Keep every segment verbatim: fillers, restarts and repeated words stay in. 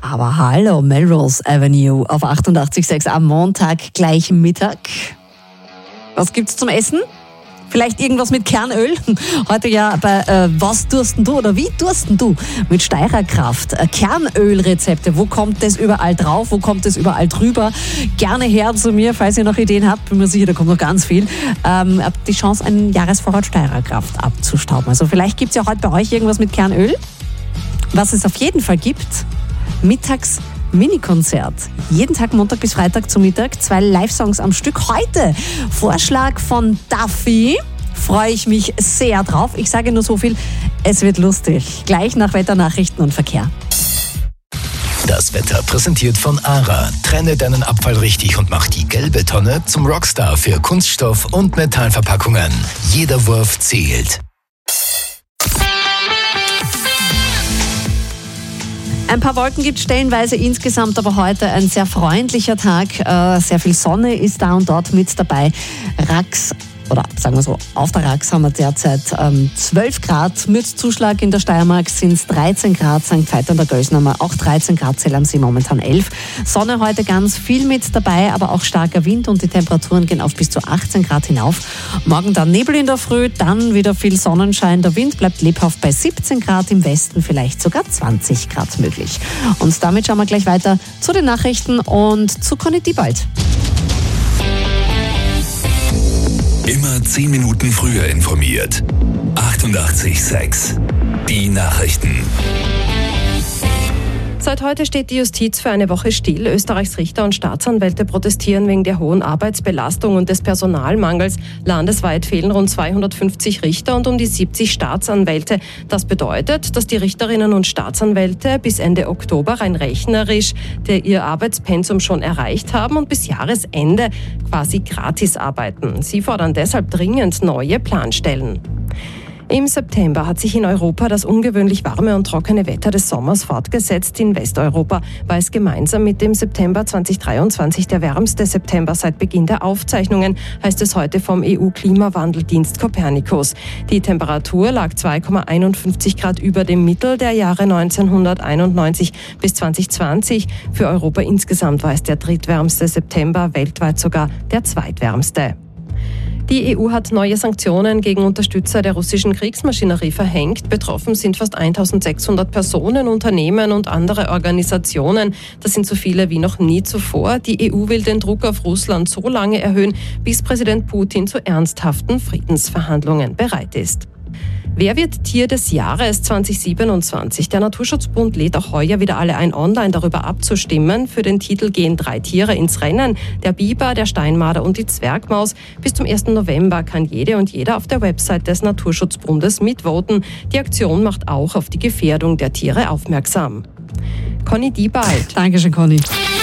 Aber hallo, Melrose Avenue auf achtundachtzig Komma sechs am Montag gleich Mittag. Was gibt's zum Essen? Vielleicht irgendwas mit Kernöl? Heute ja bei äh, Was dursten du oder wie dursten du? Mit Steirer-Kraft. Äh, Kernölrezepte, wo kommt das überall drauf? Wo kommt das überall drüber? Gerne her zu mir, falls ihr noch Ideen habt. Bin mir sicher, da kommt noch ganz viel. Ähm, habt die Chance, einen Jahresvorrat Steirer-Kraft abzustauben. Also vielleicht gibt's ja heute bei euch irgendwas mit Kernöl. Was es auf jeden Fall gibt, mittags Mini-Konzert. Jeden Tag Montag bis Freitag zu Mittag. Zwei Live-Songs am Stück. Heute Vorschlag von Duffy. Freue ich mich sehr drauf. Ich sage nur so viel, es wird lustig. Gleich nach Wetternachrichten und Verkehr. Das Wetter präsentiert von ARA. Trenne deinen Abfall richtig und mach die gelbe Tonne zum Rockstar für Kunststoff- und Metallverpackungen. Jeder Wurf zählt. Ein paar Wolken gibt es stellenweise insgesamt, aber heute ein sehr freundlicher Tag. Äh, sehr viel Sonne ist da und dort mit dabei. Rax, oder sagen wir so, auf der Rax haben wir derzeit ähm, zwölf Grad. Mit Zuschlag in der Steiermark sind es dreizehn Grad. Sankt Veit an der Gölsen haben wir auch dreizehn Grad, Zell am See momentan elf. Sonne heute ganz viel mit dabei, aber auch starker Wind und die Temperaturen gehen auf bis zu achtzehn Grad hinauf. Morgen dann Nebel in der Früh, dann wieder viel Sonnenschein. Der Wind bleibt lebhaft bei siebzehn Grad, im Westen vielleicht sogar zwanzig Grad möglich. Und damit schauen wir gleich weiter zu den Nachrichten und zu Conny Diebald. Immer zehn Minuten früher informiert. achtundachtzig Komma sechs. Die Nachrichten. Seit heute steht die Justiz für eine Woche still. Österreichs Richter und Staatsanwälte protestieren wegen der hohen Arbeitsbelastung und des Personalmangels. Landesweit fehlen rund zweihundertfünfzig Richter und um die siebzig Staatsanwälte. Das bedeutet, dass die Richterinnen und Staatsanwälte bis Ende Oktober rein rechnerisch der ihr Arbeitspensum schon erreicht haben und bis Jahresende quasi gratis arbeiten. Sie fordern deshalb dringend neue Planstellen. Im September hat sich in Europa das ungewöhnlich warme und trockene Wetter des Sommers fortgesetzt. In Westeuropa war es gemeinsam mit dem September zweitausenddreiundzwanzig der wärmste September seit Beginn der Aufzeichnungen, heißt es heute vom E U-Klimawandeldienst Copernicus. Die Temperatur lag zwei Komma einundfünfzig Grad über dem Mittel der Jahre neunzehnhunderteinundneunzig bis zweitausendzwanzig. Für Europa insgesamt war es der drittwärmste September, weltweit sogar der zweitwärmste. Die E U hat neue Sanktionen gegen Unterstützer der russischen Kriegsmaschinerie verhängt. Betroffen sind fast eintausendsechshundert Personen, Unternehmen und andere Organisationen. Das sind so viele wie noch nie zuvor. Die E U will den Druck auf Russland so lange erhöhen, bis Präsident Putin zu ernsthaften Friedensverhandlungen bereit ist. Wer wird Tier des Jahres zweitausendsiebenundzwanzig? Der Naturschutzbund lädt auch heuer wieder alle ein, online darüber abzustimmen. Für den Titel gehen drei Tiere ins Rennen: der Biber, der Steinmarder und die Zwergmaus. Bis zum ersten November kann jede und jeder auf der Website des Naturschutzbundes mitvoten. Die Aktion macht auch auf die Gefährdung der Tiere aufmerksam. Conny Diebald. Dankeschön, Conny.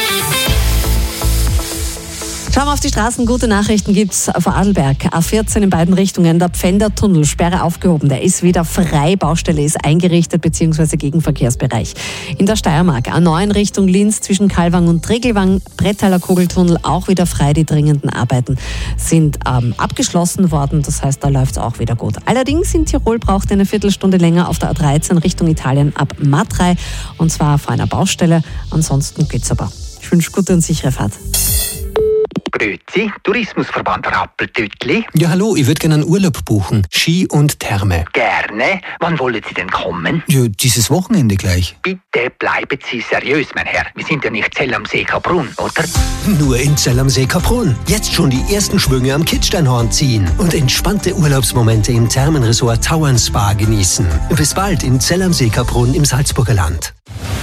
Schauen wir auf die Straßen. Gute Nachrichten gibt's vor Adelberg. A vierzehn in beiden Richtungen. Der Pfändertunnel, Sperre aufgehoben. Der ist wieder frei. Baustelle ist eingerichtet bzw. Gegenverkehrsbereich. In der Steiermark A neun Richtung Linz zwischen Kalwang und Tregelwang. Brettaler Kugeltunnel auch wieder frei. Die dringenden Arbeiten sind ähm, abgeschlossen worden. Das heißt, da läuft's auch wieder gut. Allerdings in Tirol braucht eine Viertelstunde länger auf der A dreizehn Richtung Italien ab Matrei. Und zwar vor einer Baustelle. Ansonsten geht's aber. Ich wünsche gute und sichere Fahrt. Grüezi, Tourismusverband Rappeltütli. Ja, hallo, ich würde gerne einen Urlaub buchen. Ski und Therme. Gerne. Wann wollen Sie denn kommen? Ja, dieses Wochenende gleich. Bitte bleiben Sie seriös, mein Herr. Wir sind ja nicht Zell am See Kaprun, oder? Nur in Zell am See Kaprun. Jetzt schon die ersten Schwünge am Kitzsteinhorn ziehen und entspannte Urlaubsmomente im Thermenresort Tauern Spa genießen. Bis bald in Zell am See Kaprun im Salzburger Land.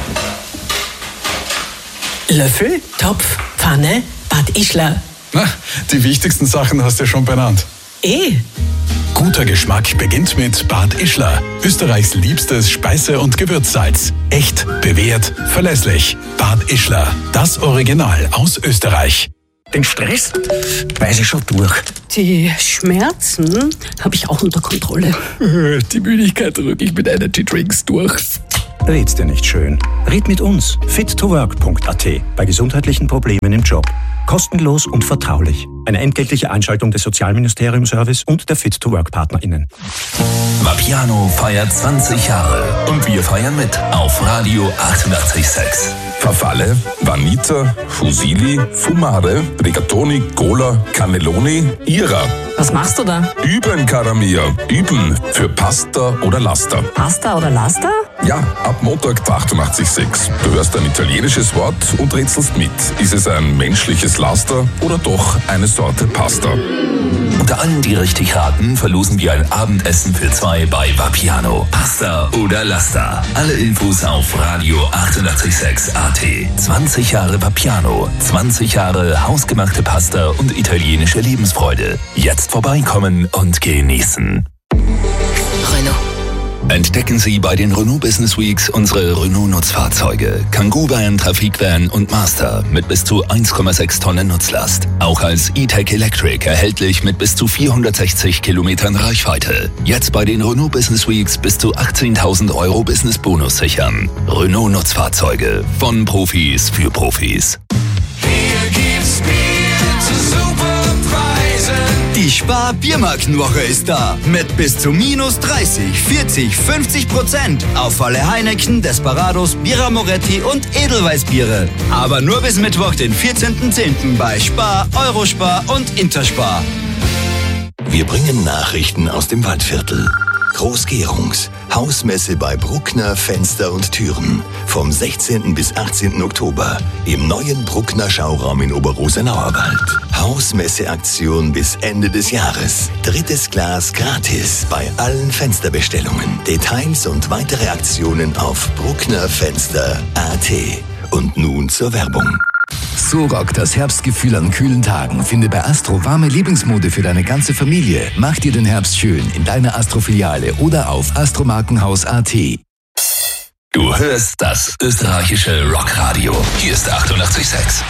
Löffel, Topf, Pfanne, Bad Ischler. Na, die wichtigsten Sachen hast du ja schon benannt. Eh. Guter Geschmack beginnt mit Bad Ischler. Österreichs liebstes Speise- und Gewürzsalz. Echt, bewährt, verlässlich. Bad Ischler. Das Original aus Österreich. Den Stress weiß ich schon durch. Die Schmerzen habe ich auch unter Kontrolle. Die Müdigkeit drücke ich mit Energy Drinks durch. Red's dir nicht schön. Red mit uns. fit to work punkt a t bei gesundheitlichen Problemen im Job. Kostenlos und vertraulich. Eine entgeltliche Einschaltung des Sozialministerium-Service und der Fit-to-Work-PartnerInnen. Vapiano feiert zwanzig Jahre und wir feiern mit auf Radio achtundachtzig Komma sechs. Farfalle, Vanita, Fusilli, Fumare, Rigatoni, Cola, Cannelloni, Ira. Was machst du da? Üben, cara mia. Üben für Pasta oder Laster. Pasta oder Laster? Ja, ab Montag achtundachtzig Komma sechs. Du hörst ein italienisches Wort und rätselst mit. Ist es ein menschliches Laster oder doch eine Sorte Pasta? Unter allen, die richtig raten, verlosen wir ein Abendessen für zwei bei Vapiano. Pasta oder Laster. Alle Infos auf Radio achtundachtzig Komma sechs A T. zwanzig Jahre Vapiano. zwanzig Jahre hausgemachte Pasta und italienische Lebensfreude. Jetzt vorbeikommen und genießen. Renault. Entdecken Sie bei den Renault Business Weeks unsere Renault-Nutzfahrzeuge. Kangoo Van, Trafikvan und Master mit bis zu eins Komma sechs Tonnen Nutzlast. Auch als E-Tech Electric erhältlich mit bis zu vierhundertsechzig Kilometern Reichweite. Jetzt bei den Renault Business Weeks bis zu achtzehntausend Euro Business Bonus sichern. Renault Nutzfahrzeuge von Profis für Profis. Hier gibt's Bier zu super Preisen. Die Spar-Biermarkenwoche ist da. Mit bis zu minus dreißig, vierzig, fünfzig Prozent auf alle Heineken, Desperados, Birra Moretti und Edelweißbiere. Aber nur bis Mittwoch, den vierzehnten zehnten bei Spar, Eurospar und Interspar. Wir bringen Nachrichten aus dem Waldviertel. Großgärungs, Hausmesse bei Bruckner Fenster und Türen. Vom sechzehnten bis achtzehnten Oktober im neuen Bruckner Schauraum in Oberrosenauerwald. Hausmesseaktion bis Ende des Jahres. Drittes Glas gratis bei allen Fensterbestellungen. Details und weitere Aktionen auf brucknerfenster punkt a t. Und nun zur Werbung. So rockt das Herbstgefühl an kühlen Tagen. Finde bei Astro warme Lieblingsmode für deine ganze Familie. Mach dir den Herbst schön in deiner Astro-Filiale oder auf astromarkenhaus punkt a t. Du hörst das österreichische Rockradio. Hier ist achtundachtzig Komma sechs.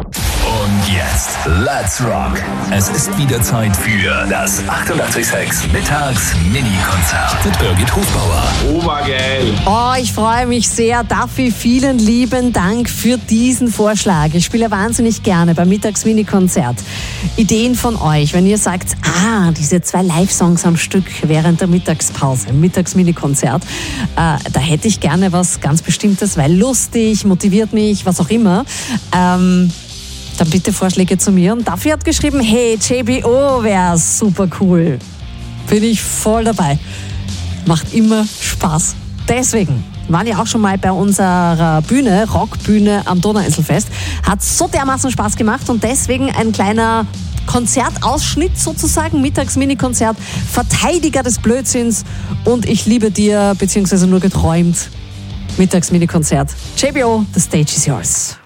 Und jetzt, let's rock. Es ist wieder Zeit für das achtundachtzig Komma sechs Mittags-Mini-Konzert mit Birgit Hofbauer. Obergeil. Oh, ich freue mich sehr. Dafür vielen lieben Dank für diesen Vorschlag. Ich spiele wahnsinnig gerne beim Mittags-Mini-Konzert. Ideen von euch, wenn ihr sagt, ah, diese zwei Live-Songs am Stück während der Mittagspause, im Mittags-Mini-Konzert, äh, da hätte ich gerne was ganz Bestimmtes, weil lustig, motiviert mich, was auch immer. Ähm, Dann bitte Vorschläge zu mir. Und dafür hat geschrieben, hey, J B O wäre super cool. Bin ich voll dabei. Macht immer Spaß. Deswegen waren ja auch schon mal bei unserer Bühne, Rockbühne am Donauinselfest. Hat so dermaßen Spaß gemacht und deswegen ein kleiner Konzertausschnitt sozusagen, Mittags-Mini-Konzert, Verteidiger des Blödsinns und ich liebe dir, beziehungsweise nur geträumt. Mittags-Mini-Konzert. J B O, the stage is yours.